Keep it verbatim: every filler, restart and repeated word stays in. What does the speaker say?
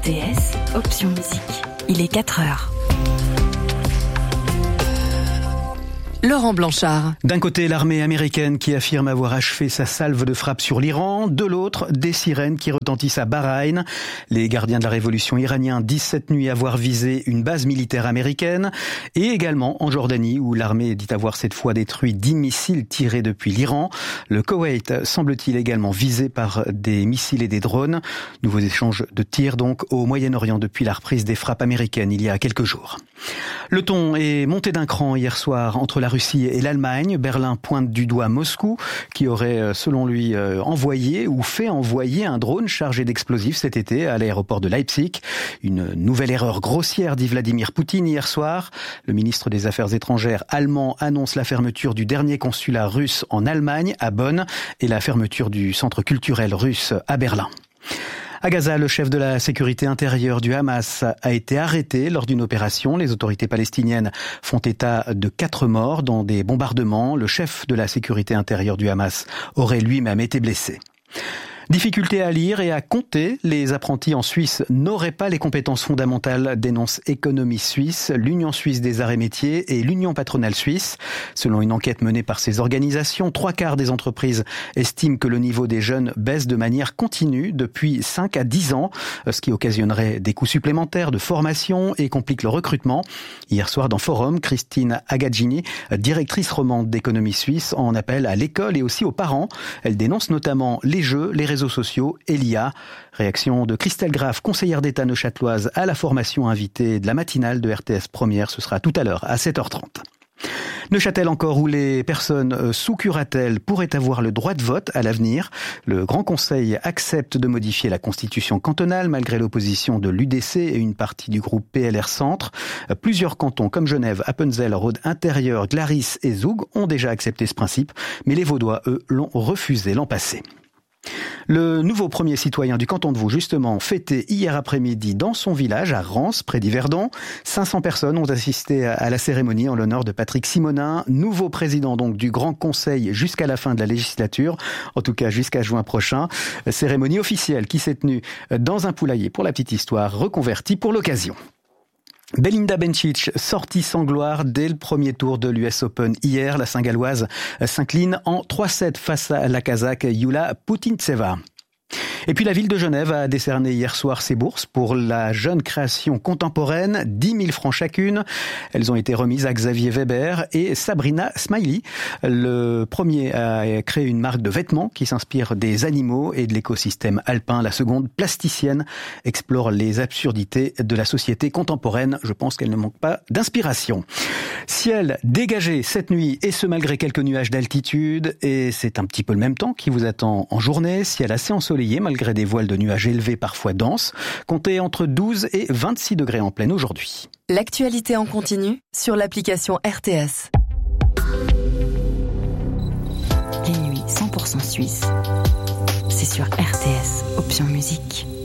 T S, option musique. Il est quatre heures. Laurent Blanchard. D'un côté, l'armée américaine qui affirme avoir achevé sa salve de frappe sur l'Iran. De l'autre, des sirènes qui retentissent à Bahreïn. Les gardiens de la révolution iraniens disent cette nuit avoir visé une base militaire américaine. Et également en Jordanie, où l'armée dit avoir cette fois détruit dix missiles tirés depuis l'Iran. Le Koweït semble-t-il également visé par des missiles et des drones. Nouveaux échanges de tirs donc au Moyen-Orient depuis la reprise des frappes américaines il y a quelques jours. Le ton est monté d'un cran hier soir entre la Russie et l'Allemagne. Berlin pointe du doigt Moscou, qui aurait, selon lui, envoyé ou fait envoyer un drone chargé d'explosifs cet été à l'aéroport de Leipzig. Une nouvelle erreur grossière, dit Vladimir Poutine hier soir. Le ministre des Affaires étrangères allemand annonce la fermeture du dernier consulat russe en Allemagne, à Bonn, et la fermeture du centre culturel russe à Berlin. À Gaza, le chef de la sécurité intérieure du Hamas a été arrêté lors d'une opération. Les autorités palestiniennes font état de quatre morts dans des bombardements. Le chef de la sécurité intérieure du Hamas aurait lui-même été blessé. Difficulté à lire et à compter, les apprentis en Suisse n'auraient pas les compétences fondamentales, dénonce Économie Suisse, l'Union Suisse des Arts et Métiers et l'Union Patronale Suisse. Selon une enquête menée par ces organisations, trois quarts des entreprises estiment que le niveau des jeunes baisse de manière continue depuis cinq à dix ans, ce qui occasionnerait des coûts supplémentaires de formation et complique le recrutement. Hier soir dans Forum, Christine Agaggini, directrice romande d'Économie Suisse, en appelle à l'école et aussi aux parents. Elle dénonce notamment les jeux, les réseaux sociaux et l'I A. Réaction de Christelle Graff, conseillère d'État neuchâteloise à la formation invitée de la matinale de R T S Première. Ce sera tout à l'heure à sept heures trente. Neuchâtel encore, où les personnes sous curatelle pourraient avoir le droit de vote à l'avenir. Le Grand Conseil accepte de modifier la constitution cantonale malgré l'opposition de l'U D C et une partie du groupe P L R Centre. Plusieurs cantons comme Genève, Appenzell, Rhode Intérieur, Glaris et Zoug ont déjà accepté ce principe, mais les Vaudois, eux, l'ont refusé l'an passé. Le nouveau premier citoyen du canton de Vaud, justement, fêté hier après-midi dans son village, à Rance, près d'Yverdon. cinq cents personnes ont assisté à la cérémonie en l'honneur de Patrick Simonin, nouveau président donc du Grand Conseil jusqu'à la fin de la législature, en tout cas jusqu'à juin prochain. Cérémonie officielle qui s'est tenue dans un poulailler, pour la petite histoire, reconverti pour l'occasion. Belinda Bencic, sortie sans gloire dès le premier tour de l'U S Open hier. La Saint-Galloise s'incline en trois sept face à la Kazakh Yulia Putintseva. Et puis la ville de Genève a décerné hier soir ses bourses pour la jeune création contemporaine, dix mille francs chacune. Elles ont été remises à Xavier Weber et Sabrina Smiley. Le premier a créé une marque de vêtements qui s'inspire des animaux et de l'écosystème alpin. La seconde, plasticienne, explore les absurdités de la société contemporaine. Je pense qu'elle ne manque pas d'inspiration. Ciel dégagé cette nuit, et ce malgré quelques nuages d'altitude. Et c'est un petit peu le même temps qui vous attend en journée. Ciel assez ensoleillé malgré des voiles de nuages élevés parfois denses. Comptez entre douze et vingt-six degrés en pleine aujourd'hui. L'actualité en continu sur l'application R T S. Les nuits cent pour cent suisses, c'est sur R T S, option musique.